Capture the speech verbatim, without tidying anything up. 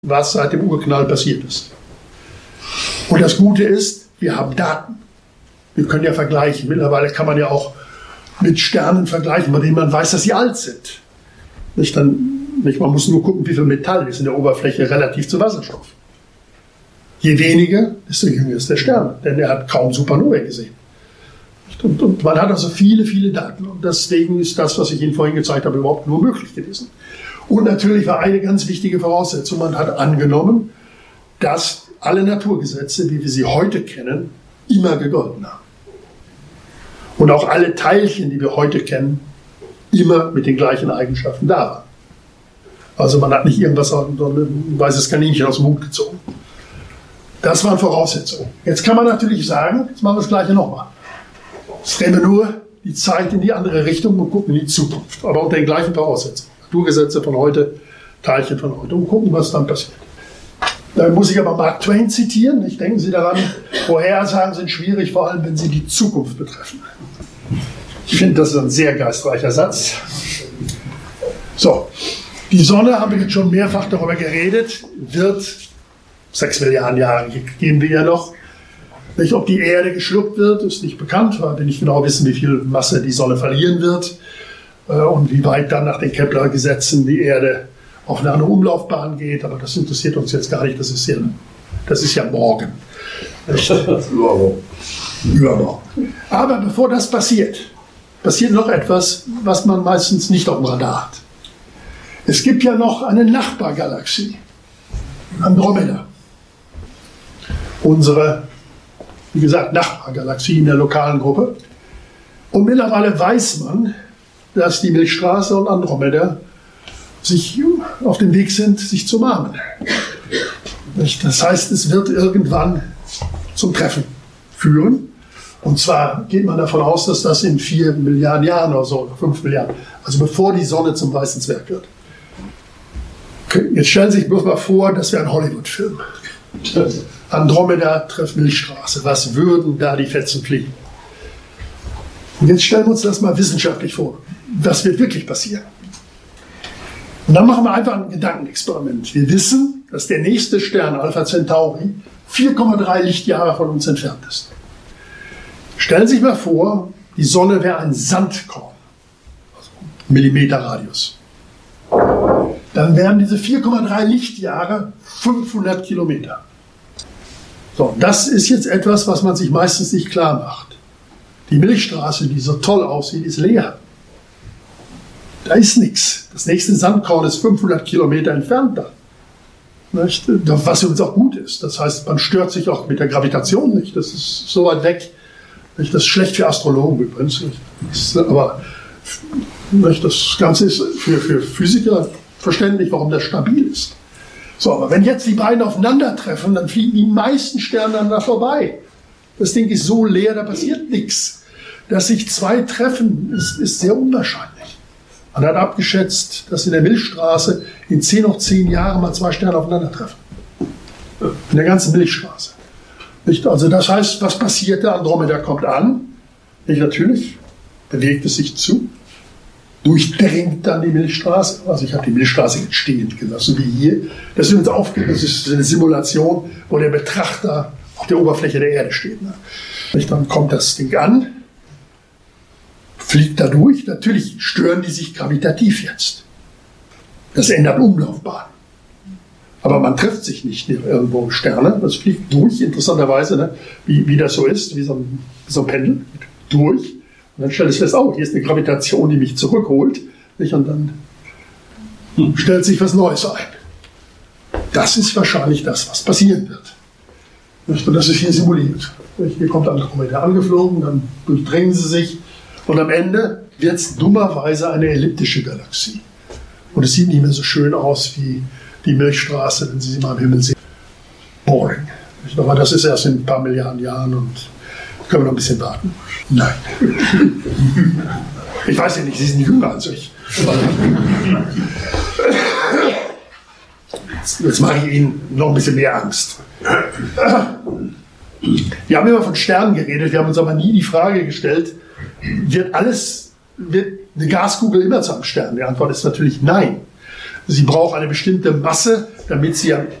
was seit dem Urknall passiert ist. Und das Gute ist, wir haben Daten. Wir können ja vergleichen. Mittlerweile kann man ja auch mit Sternen vergleichen, bei denen man weiß, dass sie alt sind. Nicht dann, nicht, man muss nur gucken, wie viel Metall ist in der Oberfläche relativ zu Wasserstoff. Je weniger, desto jünger ist der Stern, denn er hat kaum Supernovae gesehen. Und, und man hat also viele, viele Daten. Und deswegen ist das, was ich Ihnen vorhin gezeigt habe, überhaupt nur möglich gewesen. Und natürlich war eine ganz wichtige Voraussetzung, man hat angenommen, dass alle Naturgesetze, wie wir sie heute kennen, immer gegolten haben. Und auch alle Teilchen, die wir heute kennen, immer mit den gleichen Eigenschaften da waren. Also man hat nicht irgendwas, so ein weißes Kaninchen aus dem Hut gezogen. Das waren Voraussetzungen. Jetzt kann man natürlich sagen, jetzt machen wir das Gleiche nochmal. Es drehen wir nur die Zeit in die andere Richtung und gucken in die Zukunft. Aber unter den gleichen Voraussetzungen. Naturgesetze von heute, Teilchen von heute und gucken, was dann passiert. Da muss ich aber Mark Twain zitieren. Ich denke Sie daran, Vorhersagen sind schwierig, vor allem wenn sie die Zukunft betreffen. Ich finde, das ist ein sehr geistreicher Satz. So, die Sonne, haben wir jetzt schon mehrfach darüber geredet, wird sechs Milliarden Jahre gehen wir ja noch. Nicht, ob die Erde geschluckt wird, ist nicht bekannt, weil wir nicht genau wissen, wie viel Masse die Sonne verlieren wird äh, und wie weit dann nach den Kepler-Gesetzen die Erde auf eine andere Umlaufbahn geht. Aber das interessiert uns jetzt gar nicht, das ist ja, das ist ja morgen. Übermorgen. Übermorgen. Aber bevor das passiert, passiert noch etwas, was man meistens nicht auf dem Radar hat. Es gibt ja noch eine Nachbargalaxie, Andromeda. Unsere, wie gesagt, Nachbargalaxie in der lokalen Gruppe. Und mittlerweile weiß man, dass die Milchstraße und Andromeda sich auf dem Weg sind, sich zu umarmen. Das heißt, es wird irgendwann zum Treffen führen. Und zwar geht man davon aus, dass das in vier Milliarden Jahren oder so, oder fünf Milliarden, also bevor die Sonne zum weißen Zwerg wird. Jetzt stellen Sie sich bloß mal vor, das wäre ein Hollywood-Film. Andromeda trifft Milchstraße. Was würden da die Fetzen fliegen? Und jetzt stellen wir uns das mal wissenschaftlich vor. Was wird wirklich passieren? Und dann machen wir einfach ein Gedankenexperiment. Wir wissen, dass der nächste Stern, Alpha Centauri, vier Komma drei Lichtjahre von uns entfernt ist. Stellen Sie sich mal vor, die Sonne wäre ein Sandkorn, also Millimeter Radius. Dann wären diese vier Komma drei Lichtjahre fünfhundert Kilometer. So, das ist jetzt etwas, was man sich meistens nicht klar macht. Die Milchstraße, die so toll aussieht, ist leer. Da ist nichts. Das nächste Sandkorn ist fünfhundert Kilometer entfernt da. Nicht? Was uns auch gut ist. Das heißt, man stört sich auch mit der Gravitation nicht. Das ist so weit weg. Nicht? Das ist schlecht für Astrologen übrigens. Das, aber nicht? Das Ganze ist für, für Physiker verständlich, warum das stabil ist. So, aber wenn jetzt die beiden aufeinandertreffen, dann fliegen die meisten Sterne dann da vorbei. Das Ding ist so leer, da passiert nichts. Dass sich zwei treffen, ist, ist sehr unwahrscheinlich. Man hat abgeschätzt, dass in der Milchstraße in zehn noch zehn Jahren mal zwei Sterne aufeinandertreffen. In der ganzen Milchstraße. Nicht? Also das heißt, was passiert? Der Andromeda kommt an. Nicht natürlich, bewegt es sich zu. Durchdringt dann die Milchstraße. Also ich habe die Milchstraße jetzt stehend gelassen, wie hier. Das ist, uns aufge- das ist eine Simulation, wo der Betrachter auf der Oberfläche der Erde steht. Ne? Dann kommt das Ding an, fliegt da durch. Natürlich stören die sich gravitativ jetzt. Das ändert Umlaufbahn. Aber man trifft sich nicht irgendwo Sterne. Das fliegt durch, interessanterweise, ne? wie, wie das so ist, wie so ein, wie so ein Pendel. Durch. Und dann stellt es fest, oh, hier ist eine Gravitation, die mich zurückholt. Nicht? Und dann hm. stellt sich was Neues ein. Das ist wahrscheinlich das, was passieren wird. Nicht? Und das ist hier simuliert. Nicht? Hier kommt Andromeda angeflogen, dann durchdringen sie sich. Und am Ende wird es dummerweise eine elliptische Galaxie. Und es sieht nicht mehr so schön aus wie die Milchstraße, wenn Sie sie mal im Himmel sehen. Boring. Nicht? Aber das ist erst in ein paar Milliarden Jahren und können wir noch ein bisschen warten. Nein. Ich weiß ja nicht, Sie sind jünger als ich. Jetzt, jetzt mache ich Ihnen noch ein bisschen mehr Angst. Wir haben immer von Sternen geredet, wir haben uns aber nie die Frage gestellt, wird alles, wird eine Gaskugel immer zu einem Stern? Die Antwort ist natürlich nein. Sie braucht eine bestimmte Masse, damit sie am